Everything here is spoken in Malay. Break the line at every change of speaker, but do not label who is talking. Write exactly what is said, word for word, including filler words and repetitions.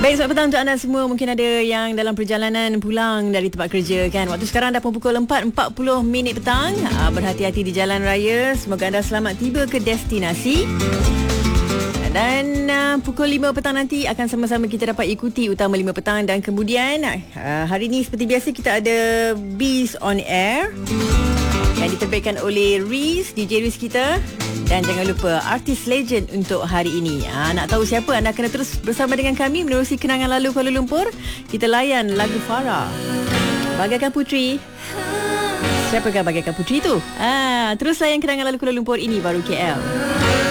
Baik, selamat petang untuk anda semua. Mungkin ada yang dalam perjalanan pulang dari tempat kerja kan. Waktu sekarang dah pukul empat empat puluh minit petang. Berhati-hati di jalan raya. Semoga anda selamat tiba ke destinasi. Dan uh, pukul lima petang nanti akan sama-sama kita dapat ikuti Utama lima petang. Dan kemudian uh, hari ini seperti biasa kita ada Bees on Air yang diterbitkan oleh Riz, D J Riz kita. Dan jangan lupa artis legend untuk hari ini. Ha, nak tahu siapa? Anda kena terus bersama dengan kami menerusi kenangan lalu Kuala Lumpur. Kita layan lagu Farah, Bagaikan Puteri. Siapakah Bagaikan Puteri tu? Ha, terus layan kenangan lalu Kuala Lumpur, ini baru K L.